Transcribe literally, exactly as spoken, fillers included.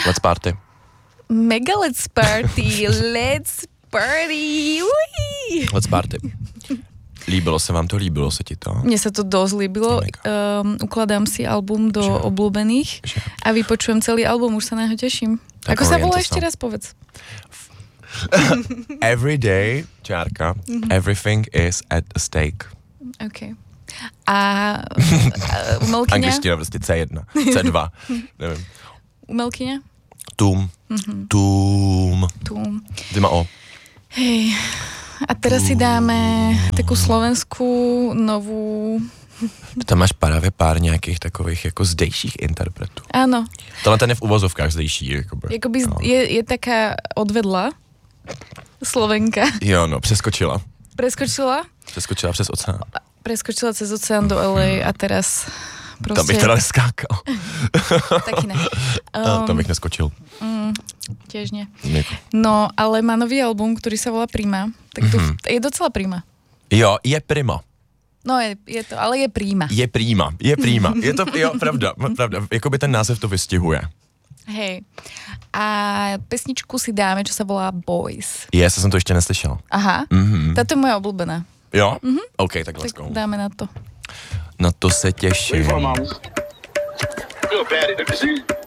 Let's party. Mega let's party, let's party, ují. Let's party. Líbilo se vám to, líbilo se ti to? Mne sa to dosť líbilo. Um, ukladám si album do že? obľúbených že? a vypočujem celý album, už sa na neho teším. Tak ako sa volá ešte raz, povedz. Every day, Čárka, mm-hmm. everything is at stake. OK. A uh, umelkyňa? Angličtina prostě C jedna, C dva, nevím. Umelkyňa? Tum. Mm-hmm. Tum. Tum. Ty má O. Hej. A teraz si dáme takú slovenskú novú... Tam máš právě pár nějakých takových jako zdejších interpretů. Áno. Tohle ten je v uvozovkách zdejší. Jakoby, jakoby no. je, je taká odvedla Slovenka. Jo, no, přeskočila. Preskočila? Přeskočila přes oceán. Preskočila cez oceán do el ej a teraz prostě... Tam bych teda neskákal. Taky ne. Um, tam bych neskočil. Mm, tiež nie. No, ale má nový album, ktorý sa volá Prima. Tak to mm-hmm. je docela prima. Jo, je prima. No, je, je to, ale je prima. Je prima, je prima. Je to, jo, pravda, pravda. Jakoby ten název to vystihuje. Hej. A pesničku si dáme, čo sa volá Boys. Je, ja som to ešte neslyšel. Aha. Mm-hmm. Táto je moja obľúbená. Jo? Mm-hmm. OK, tak let's go. Tak dáme na to. Na to se těším.